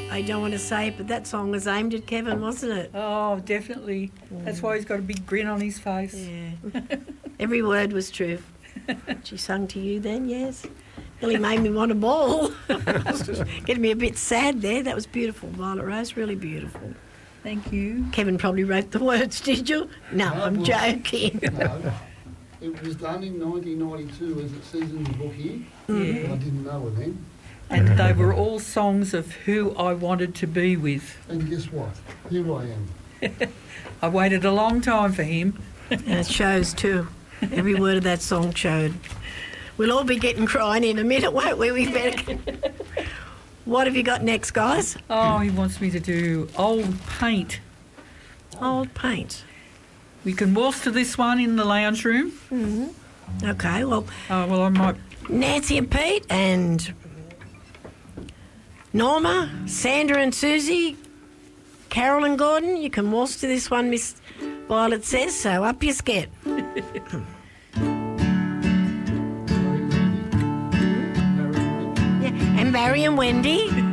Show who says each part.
Speaker 1: I don't want to say it, but that song was aimed at Kevin, wasn't it?
Speaker 2: Oh, definitely. That's why he's got a big grin on his face.
Speaker 1: Yeah. Every word was true. She sung to you then, yes. Really made me want to bawl. Getting me a bit sad there. That was beautiful, Violet Rose, really beautiful.
Speaker 2: Thank you.
Speaker 1: Kevin probably wrote the words, did you? No, I'm joking.
Speaker 3: No, it was done in 1992, as it says in the book here.
Speaker 2: Yeah.
Speaker 3: But I didn't know it then.
Speaker 2: And they were all songs of who I wanted to be with.
Speaker 3: And guess what? Here I am.
Speaker 2: I waited a long time for him.
Speaker 1: And it shows too. Every word of that song showed. We'll all be getting crying in a minute, won't we? We better. What have you got next, guys?
Speaker 2: Oh, he wants me to do Old Paint.
Speaker 1: Old Paint.
Speaker 2: We can waltz to this one in the lounge room.
Speaker 1: Mm-hmm. Okay, well,
Speaker 2: Well, I might...
Speaker 1: Nancy and Pete and Norma, Sandra and Susie, Carol and Gordon, you can waltz to this one, Miss Violet says, so up you get. Yeah, and Barry and Wendy.